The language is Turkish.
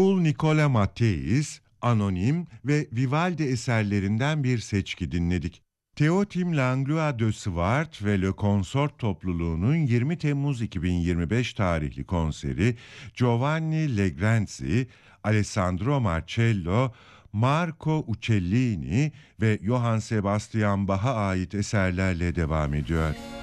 Paul Nicola Matteis, Anonim ve Vivaldi eserlerinden bir seçki dinledik. Teotim Langlois de Swart ve Le Consort topluluğunun 20 Temmuz 2025 tarihli konseri Giovanni Legrenzi, Alessandro Marcello, Marco Uccellini ve Johann Sebastian Bach'a ait eserlerle devam ediyor.